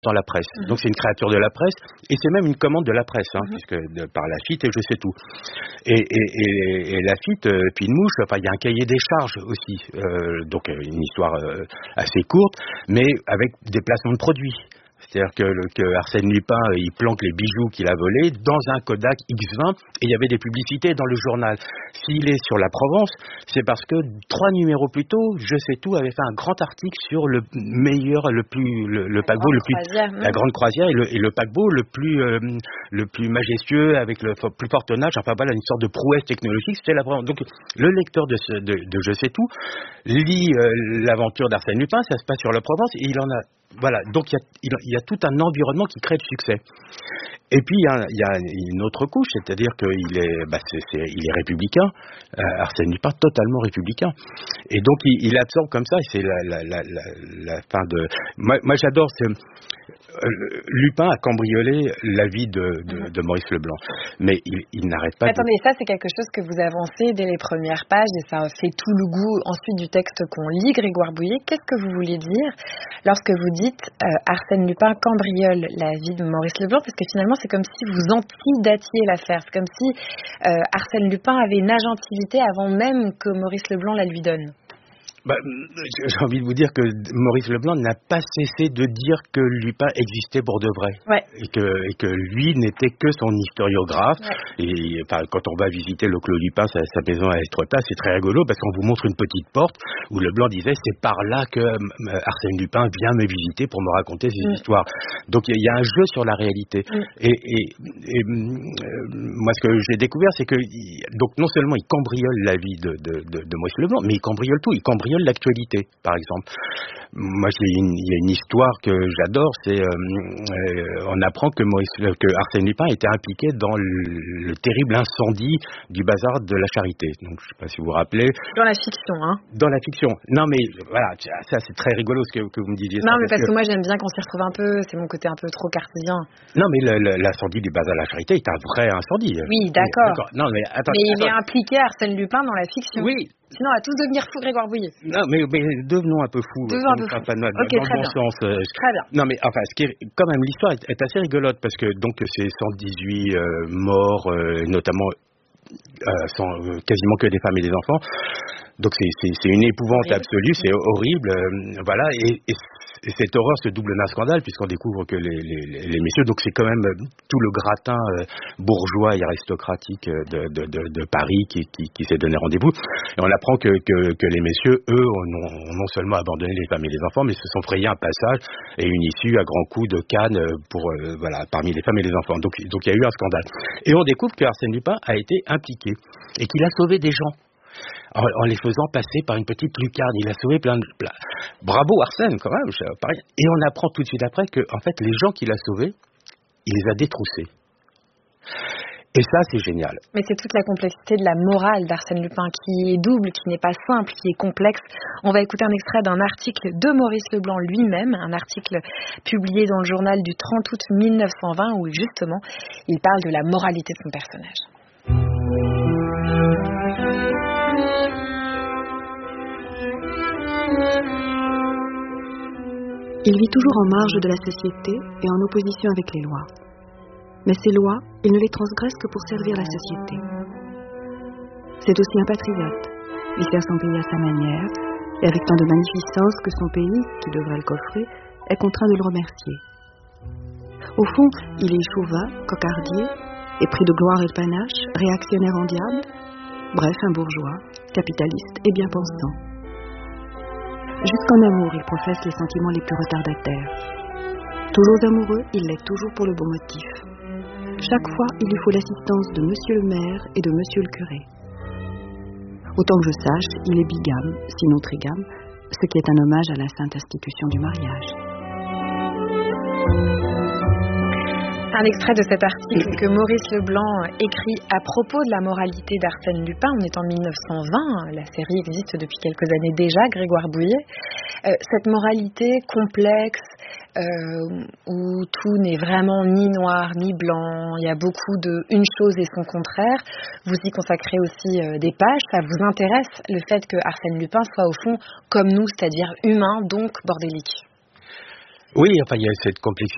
dans la presse. Donc c'est une créature de la presse, et c'est même une commande de la presse, puisque par Laffitte et Je sais tout. Et Laffitte, puis une mouche, enfin il y a un cahier des charges aussi, donc une histoire assez courte, mais avec des placements de produits. C'est-à-dire que Arsène Lupin, il planque les bijoux qu'il a volés dans un Kodak X20, et il y avait des publicités dans le journal. S'il est sur la Provence, c'est parce que 3 numéros plus tôt, Je sais tout avait fait un grand article sur le meilleur, le paquebot, la grande croisière et le paquebot le plus majestueux avec le plus fort tonnage. Enfin voilà, une sorte de prouesse technologique. C'était la Provence. Donc le lecteur de Je sais tout lit l'aventure d'Arsène Lupin. Ça se passe sur la Provence, et il en a. Voilà, donc il y a tout un environnement qui crée le succès. Et puis il y a une autre couche, c'est-à-dire qu'il il est républicain, Arsène Lupin totalement républicain. Et donc il absorbe comme ça, et c'est la fin de. Moi j'adore Lupin a cambriolé la vie de Maurice Leblanc, mais il n'arrête pas. Attendez, ça c'est quelque chose que vous avancez dès les premières pages, et ça fait tout le goût ensuite du texte qu'on lit, Grégoire Bouillet. Qu'est-ce que vous voulez dire lorsque vous dites Arsène Lupin cambriole la vie de Maurice Leblanc? Parce que finalement c'est comme si vous antidatiez l'affaire, c'est comme si Arsène Lupin avait une agentivité avant même que Maurice Leblanc la lui donne. J'ai envie de vous dire que Maurice Leblanc n'a pas cessé de dire que Lupin existait pour de vrai, et que lui n'était que son historiographe. Et enfin, quand on va visiter le Clos Lupin, sa maison à Étretat, c'est très rigolo parce qu'on vous montre une petite porte où Leblanc disait c'est par là que Arsène Lupin vient me visiter pour me raconter ses histoires. Donc il y a un jeu sur la réalité. Et moi ce que j'ai découvert, c'est que donc non seulement il cambriole la vie de Maurice Leblanc, mais il cambriole tout. Il cambriole l'actualité, par exemple. Moi, il y a une histoire que j'adore, c'est on apprend que Arsène Lupin était impliqué dans le terrible incendie du bazar de la Charité. Donc, je ne sais pas si vous vous rappelez. Dans la fiction, hein. Dans la fiction. Non, mais voilà, ça c'est très rigolo ce que vous me disiez. Non, mais parce que moi j'aime bien qu'on s'y retrouve un peu. C'est mon côté un peu trop cartésien. Non, mais l'incendie du bazar de la Charité est un vrai incendie. Oui, d'accord. Non, mais attends. Mais il est impliqué, Arsène Lupin, dans la fiction. Oui. Sinon, on va tous devenir fous, Grégoire Bouillet. Non, mais devenons un peu fous. Devenons un peu fous. Dans le bon sens. Très bien. Non, mais enfin, quand même, l'histoire est assez rigolote parce que donc c'est 118 morts, notamment quasiment que des femmes et des enfants. Donc c'est une épouvante absolue, c'est horrible, voilà. Et cette horreur se double d'un scandale puisqu'on découvre que les messieurs, donc c'est quand même tout le gratin bourgeois et aristocratique de Paris qui s'est donné rendez-vous. Et on apprend que les messieurs, eux, ont non seulement abandonné les femmes et les enfants, mais se sont frayés un passage et une issue à grands coups de canne pour parmi les femmes et les enfants. Donc il y a eu un scandale. Et on découvre que Arsène Lupin a été impliqué et qu'il a sauvé des gens. En les faisant passer par une petite lucarne. Il a sauvé plein. Bravo Arsène, quand même. Et on apprend tout de suite après que, en fait, les gens qu'il a sauvés, il les a détroussés. Et ça, c'est génial. Mais c'est toute la complexité de la morale d'Arsène Lupin qui est double, qui n'est pas simple, qui est complexe. On va écouter un extrait d'un article de Maurice Leblanc lui-même, un article publié dans le journal du 30 août 1920 où, justement, il parle de la moralité de son personnage. Il vit toujours en marge de la société et en opposition avec les lois. Mais ces lois, il ne les transgresse que pour servir la société. C'est aussi un patriote. Il sert son pays à sa manière, et avec tant de magnificence que son pays, qui devrait le coffrer, est contraint de le remercier. Au fond, il est chauvin, cocardier, épris de gloire et de panache, réactionnaire en diable, bref, un bourgeois, capitaliste et bien pensant. Jusqu'en amour, il professe les sentiments les plus retardataires. Toujours amoureux, il l'est toujours pour le bon motif. Chaque fois, il lui faut l'assistance de monsieur le maire et de monsieur le curé. Autant que je sache, il est bigame, sinon trigame, ce qui est un hommage à la sainte institution du mariage. Un extrait de cet article que Maurice Leblanc écrit à propos de la moralité d'Arsène Lupin. On est en 1920, la série existe depuis quelques années déjà, Grégoire Bouillet. Cette moralité complexe, où tout n'est vraiment ni noir ni blanc, il y a beaucoup de une chose et son contraire. Vous y consacrez aussi des pages, ça vous intéresse le fait que Arsène Lupin soit au fond comme nous, c'est-à-dire humain, donc bordélique. Oui, enfin il y a cette complexité